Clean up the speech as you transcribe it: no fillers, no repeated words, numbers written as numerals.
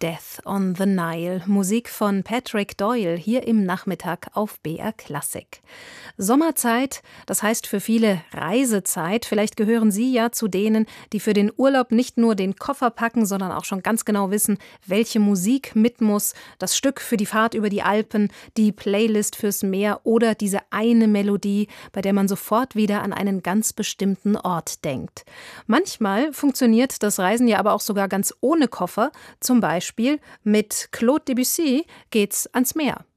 Death on the Nile, Musik von Patrick Doyle, hier im Nachmittag auf BR Klassik. Sommerzeit, das heißt für viele Reisezeit. Vielleicht gehören Sie ja zu denen, die für den Urlaub nicht nur den Koffer packen, sondern auch schon ganz genau wissen, welche Musik mit muss. Das Stück für die Fahrt über die Alpen, die Playlist fürs Meer oder diese eine Melodie, bei der man sofort wieder an einen ganz bestimmten Ort denkt. Manchmal funktioniert das Reisen ja aber auch sogar ganz ohne Koffer. Zum Beispiel mit Claude Debussy geht's ans Meer.